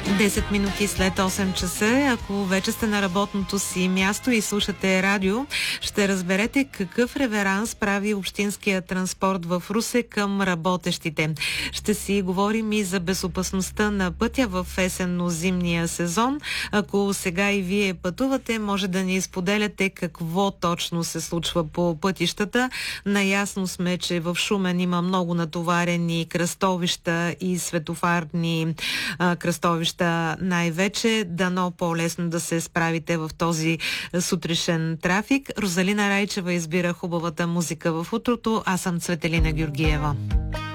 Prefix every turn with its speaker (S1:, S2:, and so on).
S1: 10 минути след 8 часа, ако вече сте на работното си място и слушате радио, ще разберете какъв реверанс прави общинския транспорт в Русе към работещите. Ще си говорим и за безопасността на пътя в есенно-зимния сезон. Ако сега и вие пътувате, може да ни споделяте какво точно се случва по пътищата. Наясно сме, че в Шумен има много натоварени кръстовища и светофарни кръстовища най-вече. Дано по-лесно да се справите в този сутрешен трафик. Розалина Райчева избира хубавата музика в утрото. Аз съм Цветелина Георгиева.